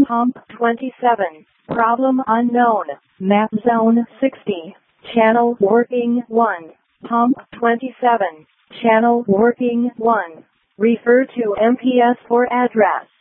Pump 27. Problem unknown. Map zone 60. Channel working 1. Pump 27. Channel working 1. Refer to MPS for address.